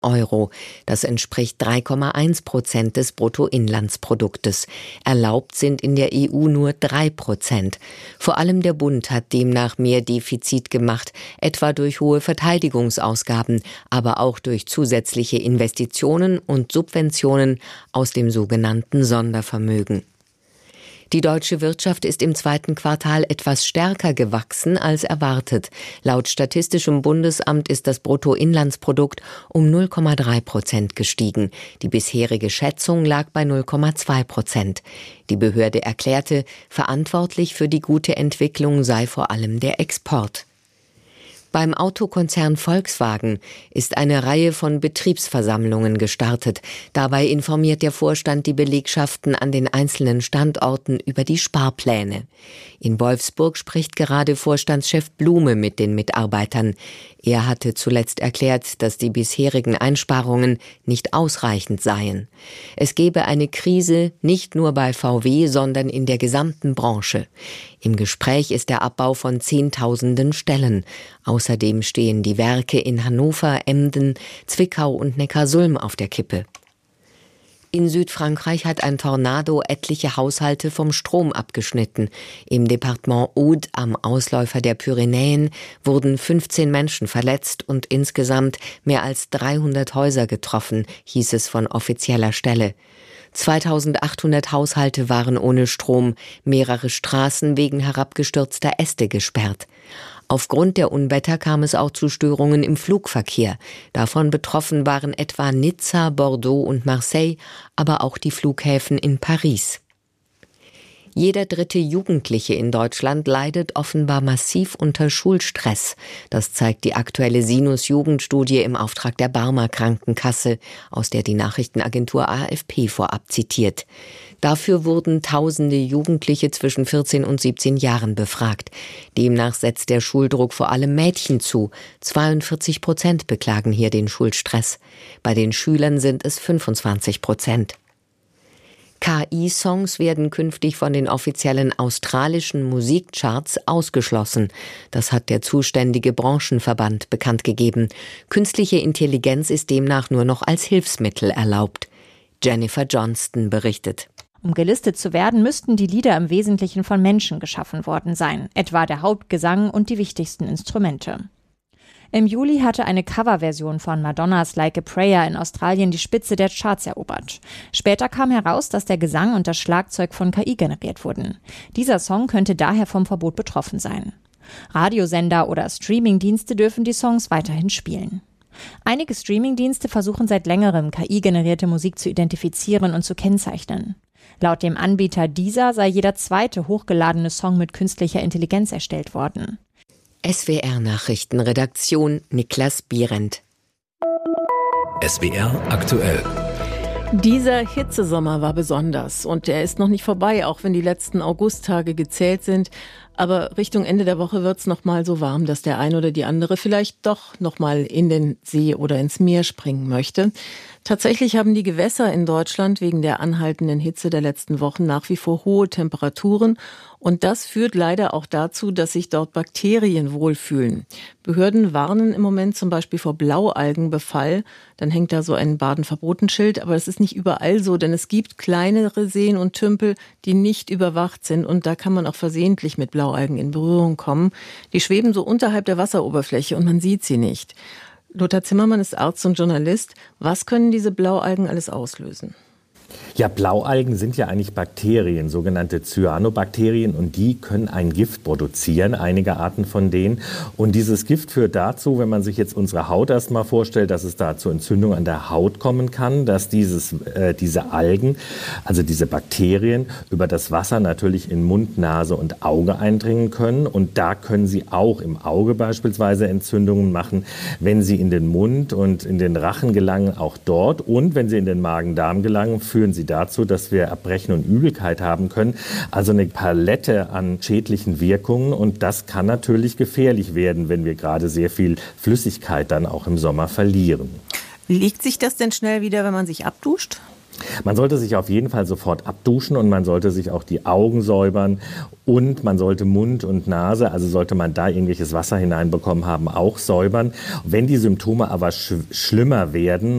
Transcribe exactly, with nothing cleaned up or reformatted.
Euro. Das entspricht drei Komma eins Prozent des Bruttoinlandsproduktes. Erlaubt sind in der E U nur drei Prozent. Vor allem der Bund hat demnach mehr Defizit gemacht, etwa durch hohe Verteidigungsausgaben, aber auch durch zusätzliche Investitionen und Subventionen aus dem sogenannten Sondervermögen. Die deutsche Wirtschaft ist im zweiten Quartal etwas stärker gewachsen als erwartet. Laut Statistischem Bundesamt ist das Bruttoinlandsprodukt um null Komma drei Prozent gestiegen. Die bisherige Schätzung lag bei null Komma zwei Prozent. Die Behörde erklärte, verantwortlich für die gute Entwicklung sei vor allem der Export. Beim Autokonzern Volkswagen ist eine Reihe von Betriebsversammlungen gestartet. Dabei informiert der Vorstand die Belegschaften an den einzelnen Standorten über die Sparpläne. In Wolfsburg spricht gerade Vorstandschef Blume mit den Mitarbeitern. Er hatte zuletzt erklärt, dass die bisherigen Einsparungen nicht ausreichend seien. Es gebe eine Krise nicht nur bei V W, sondern in der gesamten Branche. Im Gespräch ist der Abbau von Zehntausenden Stellen. Außerdem stehen die Werke in Hannover, Emden, Zwickau und Neckarsulm auf der Kippe. In Südfrankreich hat ein Tornado etliche Haushalte vom Strom abgeschnitten. Im Departement Aude am Ausläufer der Pyrenäen wurden fünfzehn Menschen verletzt und insgesamt mehr als dreihundert Häuser getroffen, hieß es von offizieller Stelle. zweitausendachthundert Haushalte waren ohne Strom, mehrere Straßen wegen herabgestürzter Äste gesperrt. Aufgrund der Unwetter kam es auch zu Störungen im Flugverkehr. Davon betroffen waren etwa Nizza, Bordeaux und Marseille, aber auch die Flughäfen in Paris. Jeder dritte Jugendliche in Deutschland leidet offenbar massiv unter Schulstress. Das zeigt die aktuelle Sinus-Jugendstudie im Auftrag der Barmer Krankenkasse, aus der die Nachrichtenagentur A F P vorab zitiert. Dafür wurden tausende Jugendliche zwischen vierzehn und siebzehn Jahren befragt. Demnach setzt der Schuldruck vor allem Mädchen zu. zweiundvierzig Prozent beklagen hier den Schulstress. Bei den Schülern sind es fünfundzwanzig Prozent. K I-Songs werden künftig von den offiziellen australischen Musikcharts ausgeschlossen. Das hat der zuständige Branchenverband bekannt gegeben. Künstliche Intelligenz ist demnach nur noch als Hilfsmittel erlaubt. Jennifer Johnston berichtet. Um gelistet zu werden, müssten die Lieder im Wesentlichen von Menschen geschaffen worden sein, etwa der Hauptgesang und die wichtigsten Instrumente. Im Juli hatte eine Coverversion von Madonnas Like a Prayer in Australien die Spitze der Charts erobert. Später kam heraus, dass der Gesang und das Schlagzeug von K I generiert wurden. Dieser Song könnte daher vom Verbot betroffen sein. Radiosender oder Streamingdienste dürfen die Songs weiterhin spielen. Einige Streamingdienste versuchen seit längerem, K I-generierte Musik zu identifizieren und zu kennzeichnen. Laut dem Anbieter Deezer sei jeder zweite hochgeladene Song mit künstlicher Intelligenz erstellt worden. S W R-Nachrichtenredaktion Niklas Bierent. S W R aktuell. Dieser Hitzesommer war besonders und er ist noch nicht vorbei, auch wenn die letzten Augusttage gezählt sind. Aber Richtung Ende der Woche wird es noch mal so warm, dass der ein oder die andere vielleicht doch noch mal in den See oder ins Meer springen möchte. Tatsächlich haben die Gewässer in Deutschland wegen der anhaltenden Hitze der letzten Wochen nach wie vor hohe Temperaturen. Und das führt leider auch dazu, dass sich dort Bakterien wohlfühlen. Behörden warnen im Moment zum Beispiel vor Blaualgenbefall. Dann hängt da so ein Baden-Verboten-Schild. Aber es ist nicht überall so, denn es gibt kleinere Seen und Tümpel, die nicht überwacht sind. Und da kann man auch versehentlich mit Blaualgen in Berührung kommen. Die schweben so unterhalb der Wasseroberfläche und man sieht sie nicht. Lothar Zimmermann ist Arzt und Journalist. Was können diese Blaualgen alles auslösen? Ja, Blaualgen sind ja eigentlich Bakterien, sogenannte Cyanobakterien, und die können ein Gift produzieren, einige Arten von denen. Und dieses Gift führt dazu, wenn man sich jetzt unsere Haut erst mal vorstellt, dass es da zu Entzündungen an der Haut kommen kann, dass dieses, äh, diese Algen, also diese Bakterien, über das Wasser natürlich in Mund, Nase und Auge eindringen können. Und da können sie auch im Auge beispielsweise Entzündungen machen, wenn sie in den Mund und in den Rachen gelangen, auch dort. Und wenn sie in den Magen-Darm gelangen, führen sie dazu, dass wir Erbrechen und Übelkeit haben können. Also eine Palette an schädlichen Wirkungen. Und das kann natürlich gefährlich werden, wenn wir gerade sehr viel Flüssigkeit dann auch im Sommer verlieren. Legt sich das denn schnell wieder, wenn man sich abduscht? Man sollte sich auf jeden Fall sofort abduschen und man sollte sich auch die Augen säubern und man sollte Mund und Nase, also sollte man da irgendwelches Wasser hineinbekommen haben, auch säubern. Wenn die Symptome aber sch- schlimmer werden